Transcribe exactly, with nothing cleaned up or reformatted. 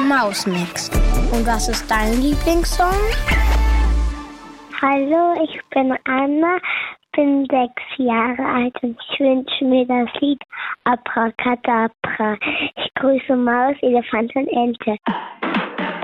Mausmix. Und was ist dein Lieblingssong? Hallo, ich bin Anna, bin sechs Jahre alt und ich wünsche mir das Lied Abracadabra. Ich grüße Maus, Elefant und Ente.